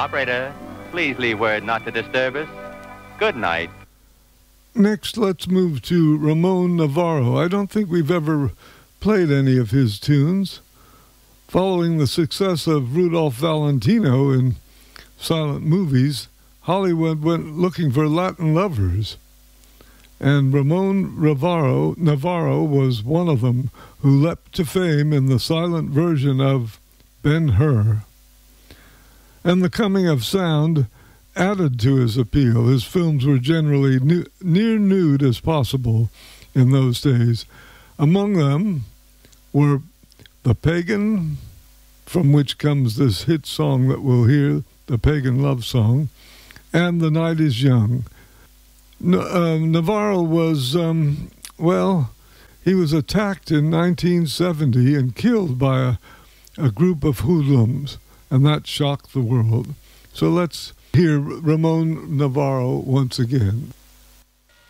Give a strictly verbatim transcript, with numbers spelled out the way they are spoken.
Operator, please leave word not to disturb us. Good night. Next, let's move to Ramon Navarro. I don't think we've ever played any of his tunes. Following the success of Rudolph Valentino in silent movies, Hollywood went looking for Latin lovers. And Ramon Navarro, Navarro was one of them who leapt to fame in the silent version of Ben-Hur. And the coming of sound added to his appeal. His films were generally nu- near nude as possible in those days. Among them were The Pagan, from which comes this hit song that we'll hear, the Pagan Love Song, and The Night is Young. N- uh, Navarro was, um, well, he was attacked in nineteen seventy and killed by a, a group of hoodlums, and that shocked the world. So let's hear Ramon Navarro once again.